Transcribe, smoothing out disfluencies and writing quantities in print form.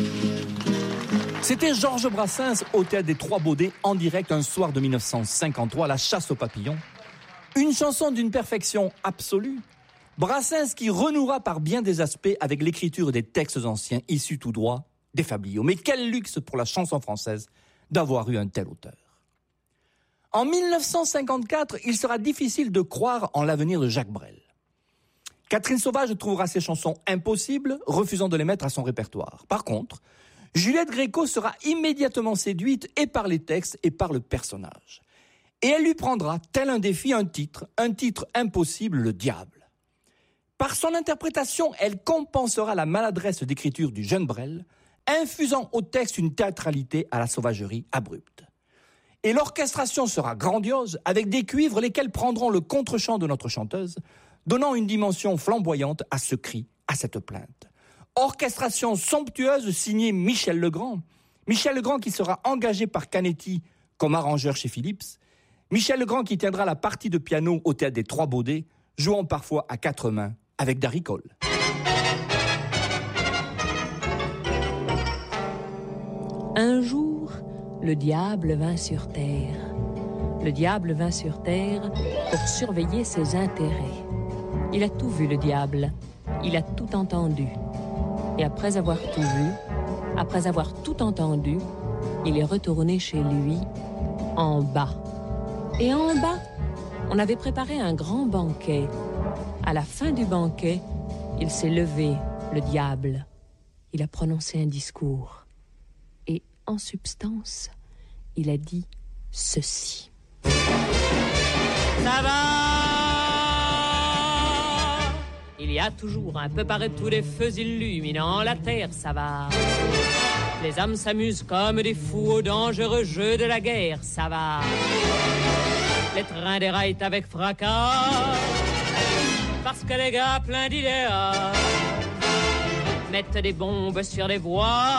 C'était Georges Brassens au Théâtre des Trois Baudets en direct un soir de 1953, La chasse aux papillons. Une chanson d'une perfection absolue. Brassens qui renouera par bien des aspects avec l'écriture des textes anciens issus tout droit des fabliaux. Mais quel luxe pour la chanson française d'avoir eu un tel auteur. En 1954, il sera difficile de croire en l'avenir de Jacques Brel. Catherine Sauvage trouvera ses chansons impossibles, refusant de les mettre à son répertoire. Par contre, Juliette Gréco sera immédiatement séduite et par les textes et par le personnage. Et elle lui prendra, tel un défi, un titre impossible, Le Diable. Par son interprétation, elle compensera la maladresse d'écriture du jeune Brel, infusant au texte une théâtralité à la sauvagerie abrupte. Et l'orchestration sera grandiose, avec des cuivres lesquels prendront le contre-champ de notre chanteuse, donnant une dimension flamboyante à ce cri, à cette plainte. Orchestration somptueuse signée Michel Legrand. Michel Legrand qui sera engagé par Canetti comme arrangeur chez Philips. Michel Legrand qui tiendra la partie de piano au Théâtre des Trois Baudets, jouant parfois à quatre mains avec Darry Cole. Un jour, le diable vint sur terre. Le diable vint sur terre pour surveiller ses intérêts. Il a tout vu, le diable. Il a tout entendu. Et après avoir tout vu, après avoir tout entendu, il est retourné chez lui, en bas. Et en bas, on avait préparé un grand banquet. À la fin du banquet, il s'est levé, le diable. Il a prononcé un discours. Et en substance, il a dit ceci. Ça va! Il y a toujours un peu partout des feux illuminant la terre, ça va. Les hommes s'amusent comme des fous au dangereux jeu de la guerre, ça va. Les trains déraillent avec fracas, parce que les gars pleins d'idéas mettent des bombes sur les voies.